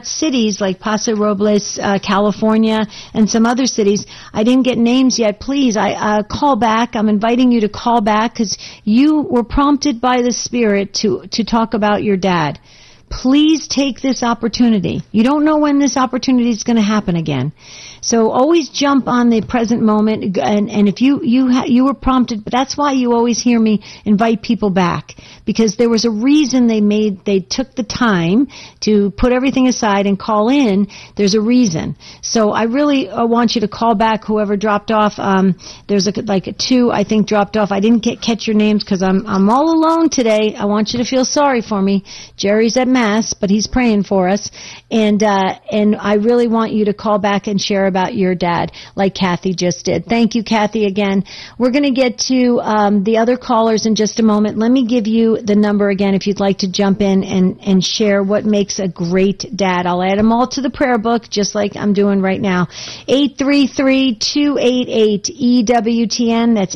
cities like Paso Robles, California, and some other cities. I didn't get names yet. Please, call back. I'm inviting you to call back because you were prompted by the Spirit to talk about your dad. Please take this opportunity. You don't know when this opportunity is going to happen again. So always jump on the present moment, and if you were prompted, but that's why you always hear me invite people back, because there was a reason they took the time to put everything aside and call in. There's a reason. So I really want you to call back whoever dropped off. There's two, I think, dropped off. I didn't catch your names because I'm all alone today. I want you to feel sorry for me. Jerry's at Mass, but he's praying for us, and I really want you to call back and share about your dad, like Kathy just did. Thank you, Kathy, again. We're going to get to the other callers in just a moment. Let me give you the number again if you'd like to jump in and share what makes a great dad. I'll add them all to the prayer book, just like I'm doing right now. 833-288-EWTN. That's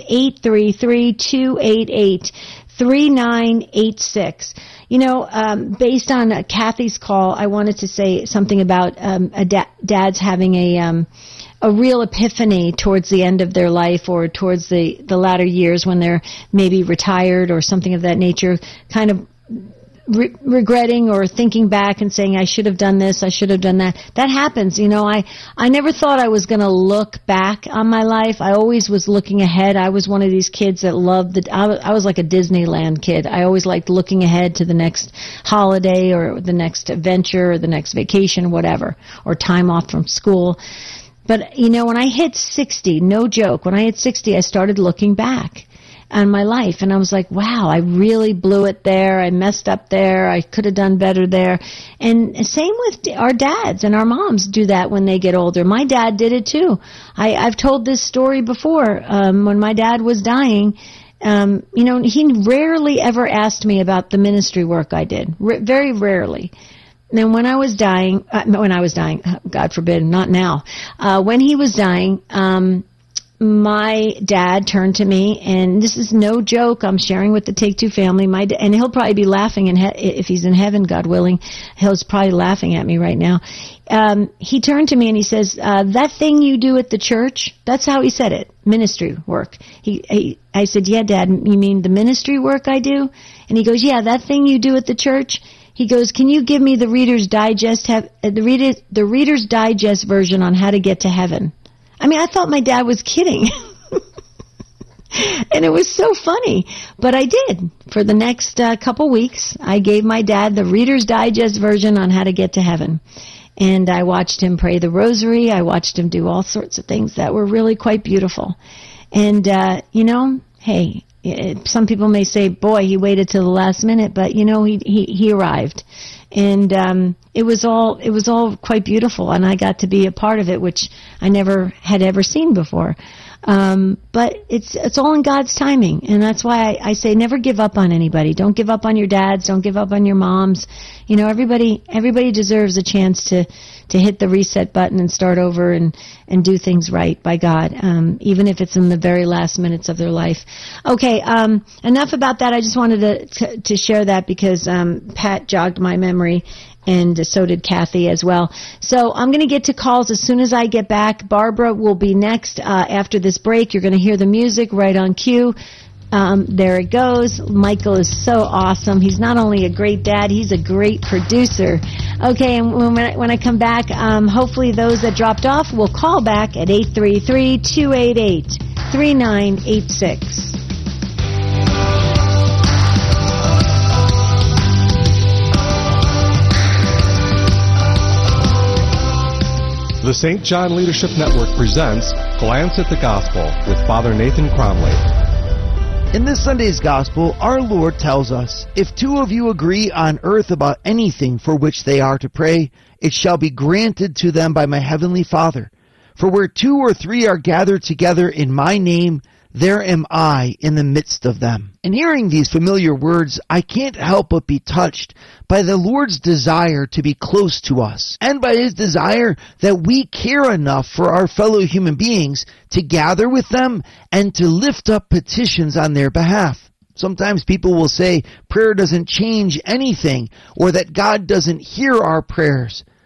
833-288-3986. You know, based on Kathy's call, I wanted to say something about dads having a real epiphany towards the end of their life, or towards the latter years when they're maybe retired or something of that nature, kind of regretting or thinking back and saying, I should have done this, I should have done that. That happens. You know, I never thought I was going to look back on my life. I always was looking ahead. I was one of these kids that loved I was like a Disneyland kid. I always liked looking ahead to the next holiday or the next adventure or the next vacation, whatever, or time off from school. But, you know, when I hit 60, no joke, when I hit 60, I started looking back on my life, and I was like, wow, I really blew it there. I messed up there. I could have done better there. And same with our dads and our moms do that when they get older. My dad did it too. I've told this story before. When my dad was dying, you know, he rarely ever asked me about the ministry work I did. Very rarely. And when I was dying, God forbid, not now. When he was dying, my dad turned to me, and this is no joke. I'm sharing with the Take Two family. And he'll probably be laughing, if he's in heaven, God willing, he's probably laughing at me right now. He turned to me and he says, "That thing you do at the church," that's how he said it, ministry work. I said, "Yeah, Dad, you mean the ministry work I do?" And he goes, "Yeah, that thing you do at the church." He goes, "Can you give me the Reader's Digest the Reader's Digest version on how to get to heaven?" I mean, I thought my dad was kidding. And it was so funny. But I did. For the next couple weeks, I gave my dad the Reader's Digest version on how to get to heaven. And I watched him pray the rosary. I watched him do all sorts of things that were really quite beautiful. And, you know, hey, some people may say, boy, he waited till the last minute. But, you know, he arrived. And it was all quite beautiful, and I got to be a part of it, which I never had ever seen before. But it's all in God's timing, and that's why I say never give up on anybody. Don't give up on your dads. Don't give up on your moms. You know, everybody deserves a chance to hit the reset button and start over and do things right by God, even if it's in the very last minutes of their life. Okay, enough about that. I just wanted to share that because Pat jogged my memory, and so did Kathy as well. So I'm going to get to calls as soon as I get back. Barbara will be next after this break. You're going to hear the music right on cue. There it goes. Michael is so awesome. He's not only a great dad, he's a great producer. Okay, and when I come back, hopefully those that dropped off will call back at 833-288-3986. The St. John Leadership Network presents Glance at the Gospel with Father Nathan Cromley. In this Sunday's Gospel, our Lord tells us, "If two of you agree on earth about anything for which they are to pray, it shall be granted to them by my heavenly Father. For where 2 or 3 are gathered together in my name, there am I in the midst of them." In hearing these familiar words, I can't help but be touched by the Lord's desire to be close to us, and by His desire that we care enough for our fellow human beings to gather with them and to lift up petitions on their behalf. Sometimes people will say prayer doesn't change anything, or that God doesn't hear our prayers.